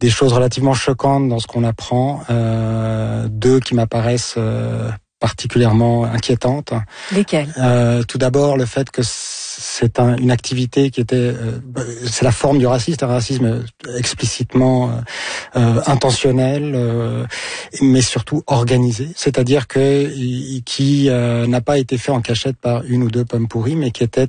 des choses relativement choquantes dans ce qu'on apprend, deux qui m'apparaissent particulièrement inquiétantes. Lesquelles ? Tout d'abord, le fait que c'est une activité qui était, c'est la forme du racisme, un racisme explicitement intentionnel, mais surtout organisé. C'est-à-dire qui n'a pas été fait en cachette par une ou deux pommes pourries, mais qui était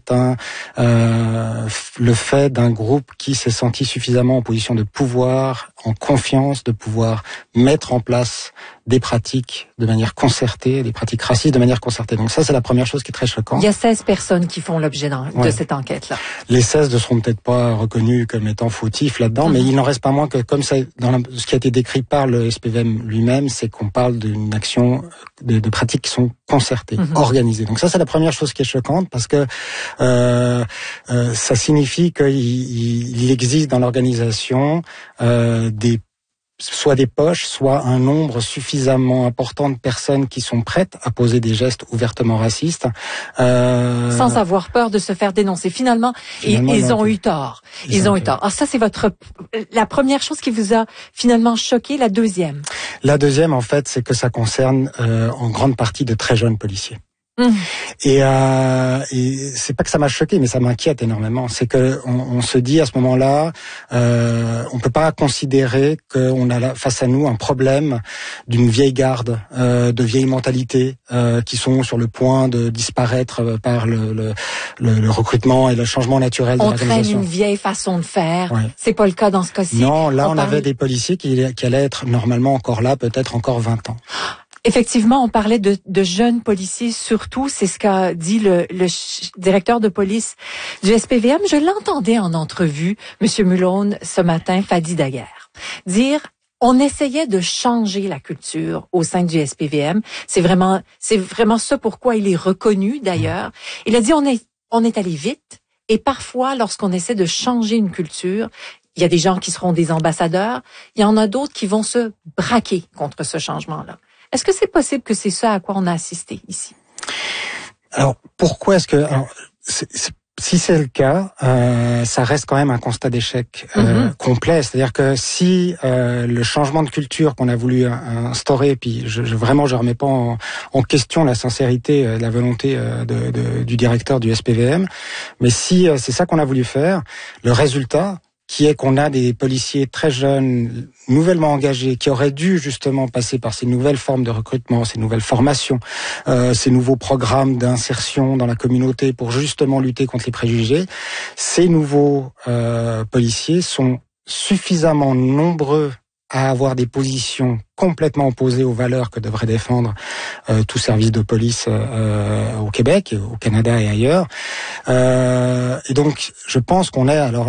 le fait d'un groupe qui s'est senti suffisamment en position de pouvoir, en confiance, de pouvoir mettre en place des pratiques de manière concertée, des pratiques racistes de manière concertée. Donc ça, c'est la première chose qui est très choquante. Il y a 16 personnes qui font l'objet de cette enquête-là. Les 16 ne seront peut-être pas reconnus comme étant fautifs là-dedans, mais il n'en reste pas moins que, comme ça, ce qui a été décrit par le SPVM lui-même, c'est qu'on parle d'une action, de pratiques qui sont concertées, organisées. Donc ça, c'est la première chose qui est choquante, parce que ça signifie qu'il existe dans l'organisation soit des poches, soit un nombre suffisamment important de personnes qui sont prêtes à poser des gestes ouvertement racistes. Sans avoir peur de se faire dénoncer. Finalement ils ont eu tort. Ils ont eu tort. Alors ça, c'est la première chose qui vous a finalement choqué. La deuxième, en fait, c'est que ça concerne en grande partie de très jeunes policiers. Et c'est pas que ça m'a choqué, mais ça m'inquiète énormément. C'est que on se dit à ce moment-là, on peut pas considérer qu'on a face à nous un problème d'une vieille garde, de vieilles mentalités qui sont sur le point de disparaître par le recrutement et le changement naturel de l'organisation. On traîne une vieille façon de faire. Ouais. C'est pas le cas dans ce cas-ci. Non, là on avait des policiers qui allaient être normalement encore là, peut-être encore 20 ans. Effectivement, on parlait de jeunes policiers surtout. C'est ce qu'a dit le directeur de police du SPVM. Je l'entendais en entrevue, Monsieur Mulone, ce matin, Fadi Daguerre, dire: on essayait de changer la culture au sein du SPVM. C'est vraiment ça pourquoi il est reconnu d'ailleurs. Il a dit on est allé vite, et parfois lorsqu'on essaie de changer une culture, il y a des gens qui seront des ambassadeurs, il y en a d'autres qui vont se braquer contre ce changement-là. Est-ce que c'est possible que c'est ça à quoi on a assisté ici? Alors, pourquoi est-ce que... si c'est le cas, ça reste quand même un constat d'échec complet. C'est-à-dire que si le changement de culture qu'on a voulu instaurer, puis je remets pas en question la sincérité, la volonté du directeur du SPVM, mais si c'est ça qu'on a voulu faire, le résultat, qui est qu'on a des policiers très jeunes, nouvellement engagés, qui auraient dû justement passer par ces nouvelles formes de recrutement, ces nouvelles formations, ces nouveaux programmes d'insertion dans la communauté pour justement lutter contre les préjugés. Ces nouveaux policiers sont suffisamment nombreux à avoir des positions complètement opposées aux valeurs que devrait défendre tout service de police au Québec, au Canada et ailleurs. Et donc, je pense qu'on est alors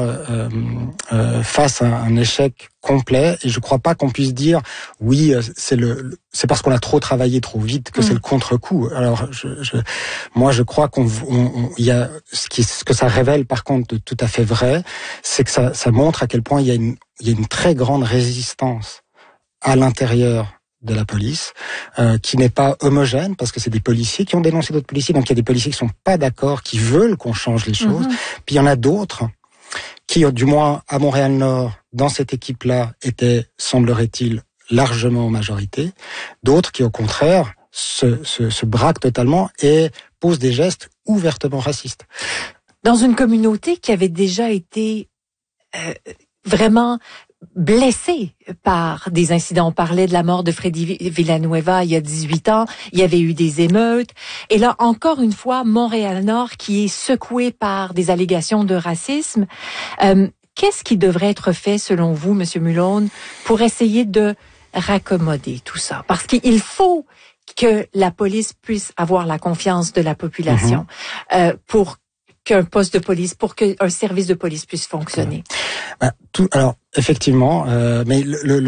face à un échec complet, et je crois pas qu'on puisse dire oui, c'est parce qu'on a trop travaillé trop vite que c'est le contre-coup. Alors, moi, je crois il y a ce que ça révèle par contre de tout à fait vrai, c'est que ça montre à quel point il y a une très grande résistance à l'intérieur de la police, qui n'est pas homogène, parce que c'est des policiers qui ont dénoncé d'autres policiers, donc il y a des policiers qui sont pas d'accord, qui veulent qu'on change les choses, puis il y en a d'autres qui, du moins à Montréal-Nord, dans cette équipe-là, étaient, semblerait-il, largement en majorité, d'autres qui, au contraire, se braquent totalement et posent des gestes ouvertement racistes. Dans une communauté qui avait déjà été vraiment blessé par des incidents. On parlait de la mort de Freddy Villanueva il y a 18 ans. Il y avait eu des émeutes. Et là, encore une fois, Montréal-Nord qui est secoué par des allégations de racisme. Qu'est-ce qui devrait être fait, selon vous, Monsieur Mulone, pour essayer de raccommoder tout ça? Parce qu'il faut que la police puisse avoir la confiance de la population pour qu'un poste de police, pour qu'un service de police puisse fonctionner. Alors, effectivement, mais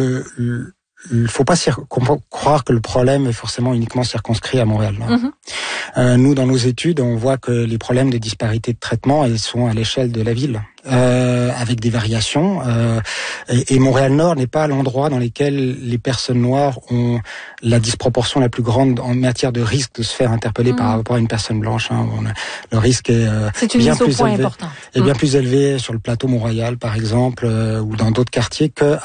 il faut pas croire que le problème est forcément uniquement circonscrit à Montréal. Nous, dans nos études, on voit que les problèmes de disparité de traitement, elles sont à l'échelle de la ville, avec des variations. Et Montréal-Nord n'est pas l'endroit dans lequel les personnes noires ont la disproportion la plus grande en matière de risque de se faire interpeller par rapport à une personne blanche. Le risque est bien plus élevé, bien plus élevé sur le plateau Mont-Royal, par exemple, ou dans d'autres quartiers que